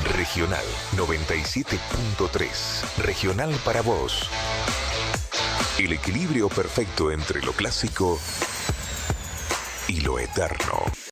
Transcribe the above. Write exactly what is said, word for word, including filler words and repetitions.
Regional noventa y siete punto tres. Regional para vos. El equilibrio perfecto entre lo clásico y lo eterno.